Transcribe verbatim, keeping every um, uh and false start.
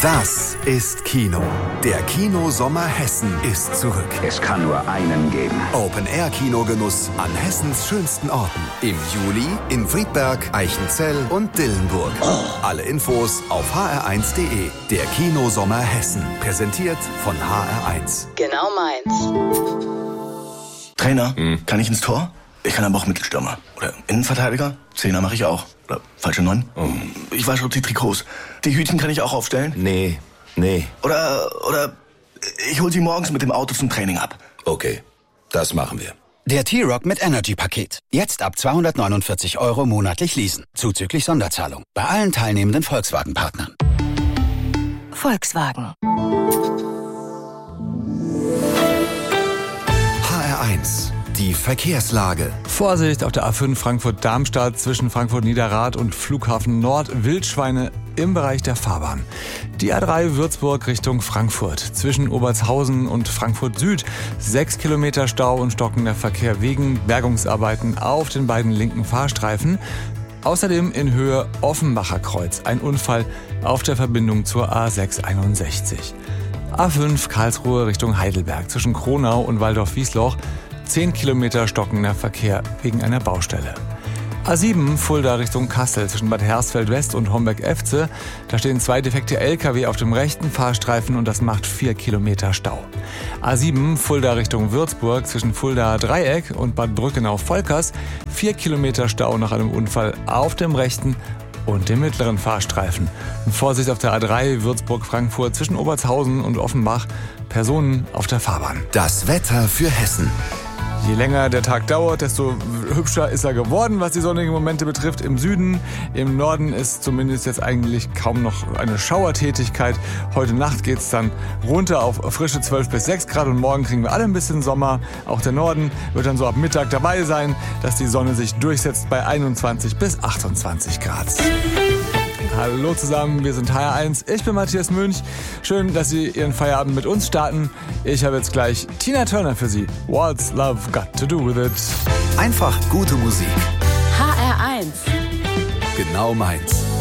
Das ist Kino. Der Kino-Sommer Hessen ist zurück. Es kann nur einen geben. Open-Air-Kinogenuss an Hessens schönsten Orten. Im Juli in Friedberg, Eichenzell und Dillenburg. Oh. Alle Infos auf h r eins punkt d e. Der Kino-Sommer Hessen. Präsentiert von H R eins. Genau meins. Trainer, hm. kann ich ins Tor? Ich kann aber auch Mittelstürmer. Oder Innenverteidiger. Zehner mache ich auch. Oder falsche Neun. Oh. Ich wasche die Trikots. Die Hütchen kann ich auch aufstellen. Nee, nee. Oder, oder ich hol sie morgens mit dem Auto zum Training ab. Okay, das machen wir. Der T-Rock mit Energy-Paket. Jetzt ab zweihundertneunundvierzig Euro monatlich leasen. Zuzüglich Sonderzahlung. Bei allen teilnehmenden Volkswagen-Partnern. Volkswagen. H R eins. Die Verkehrslage. Vorsicht auf der A fünf Frankfurt-Darmstadt zwischen Frankfurt-Niederrad und Flughafen Nord. Wildschweine im Bereich der Fahrbahn. Die A drei Würzburg Richtung Frankfurt. Zwischen Obertshausen und Frankfurt Süd. Sechs Kilometer Stau und stockender Verkehr wegen Bergungsarbeiten auf den beiden linken Fahrstreifen. Außerdem in Höhe Offenbacher Kreuz. Ein Unfall auf der Verbindung zur A sechs einundsechzig. A fünf Karlsruhe Richtung Heidelberg. Zwischen Kronau und Waldorf-Wiesloch. zehn Kilometer stockender Verkehr wegen einer Baustelle. A sieben Fulda Richtung Kassel zwischen Bad Hersfeld West und Homberg-Efze. Da stehen zwei defekte L K W auf dem rechten Fahrstreifen und das macht vier Kilometer Stau. A sieben Fulda Richtung Würzburg zwischen Fulda Dreieck und Bad Brückenau-Volkers. vier Kilometer Stau nach einem Unfall auf dem rechten und dem mittleren Fahrstreifen. Und Vorsicht auf der A drei Würzburg-Frankfurt zwischen Obertshausen und Offenbach. Personen auf der Fahrbahn. Das Wetter für Hessen. Je länger der Tag dauert, desto hübscher ist er geworden, was die sonnigen Momente betrifft. Im Süden, im Norden ist zumindest jetzt eigentlich kaum noch eine Schauertätigkeit. Heute Nacht geht's dann runter auf frische zwölf bis sechs Grad und morgen kriegen wir alle ein bisschen Sommer. Auch der Norden wird dann so ab Mittag dabei sein, dass die Sonne sich durchsetzt bei einundzwanzig bis achtundzwanzig Grad. Hallo zusammen, wir sind H R eins. Ich bin Matthias Münch. Schön, dass Sie Ihren Feierabend mit uns starten. Ich habe jetzt gleich Tina Turner für Sie. What's Love Got to Do With It? Einfach gute Musik. H R eins. Genau meins.